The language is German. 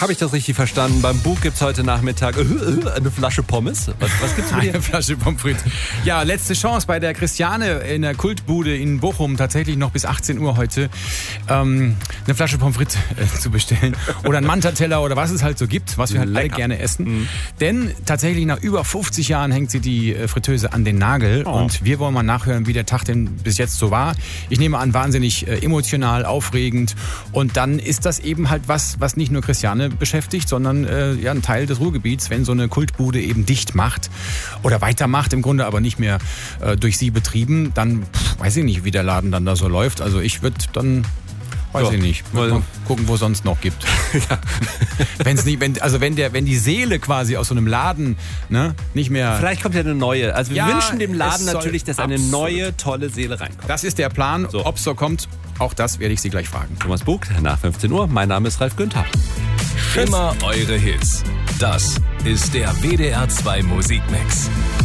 Habe ich das richtig verstanden? Beim Bug gibt es heute Nachmittag eine Flasche Pommes. Was gibt's für dir? Eine Flasche Pommes frites. Ja, letzte Chance bei der Christiane in der Kultbude in Bochum, tatsächlich noch bis 18 Uhr heute, eine Flasche Pommes frites zu bestellen. Oder einen Manta-Teller oder was es halt so gibt, was wir halt alle gerne essen. Denn tatsächlich nach über 50 Jahren hängt sie die Fritteuse an den Nagel. Und wir wollen mal nachhören, wie der Tag denn bis jetzt so war. Ich nehme an, wahnsinnig emotional, aufregend. Und dann ist das eben halt was nicht nur Christiane beschäftigt, sondern ein Teil des Ruhrgebiets, wenn so eine Kultbude eben dicht macht oder weitermacht, im Grunde aber nicht mehr durch sie betrieben, dann weiß ich nicht, wie der Laden dann da so läuft. Also ich würde dann, weiß ich nicht, mal gucken, wo es sonst noch gibt. Ja. Wenn die Seele quasi aus so einem Laden nicht mehr... Vielleicht kommt ja eine neue. Also wir wünschen dem Laden es natürlich, dass eine neue, tolle Seele reinkommt. Das ist der Plan. So. Ob es so kommt, auch das werde ich Sie gleich fragen. Thomas Bug, nach 15 Uhr. Mein Name ist Ralf Günther. Immer eure Hits. Das ist der WDR 2 Musikmix.